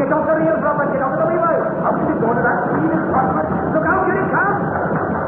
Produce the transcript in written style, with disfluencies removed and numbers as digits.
Get off the rails, Robert. Get out of the way, boy. How did you go to that?